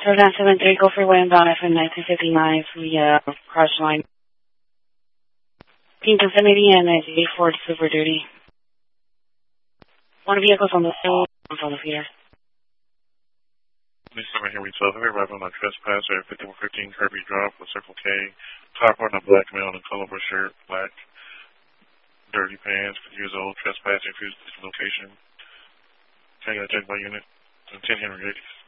973, go freeway inbound FM 1959 via crash line. Team Infinity and a Ford Super Duty. One vehicle's on the field, one's on the feeder. This is Henry 12. Have arrived on a trespasser at 5115 Kirby Drive with Circle K. Top part on a black male in a colorful shirt, black, dirty pants, 50 years old, trespassing, refused to this location. Can I check my unit? 10 Henry 80.